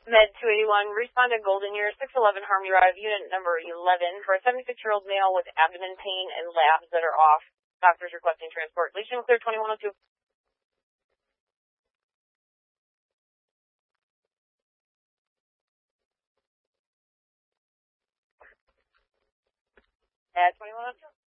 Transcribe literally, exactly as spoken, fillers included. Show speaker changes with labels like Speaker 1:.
Speaker 1: Med two eighty-one, respond to Golden Year, six eleven Harmony Drive, unit number eleven, for a seventy-six-year-old male with abdomen pain and labs that are off. Doctors requesting transport. Legion clear twenty-one oh two. At twenty-one oh two.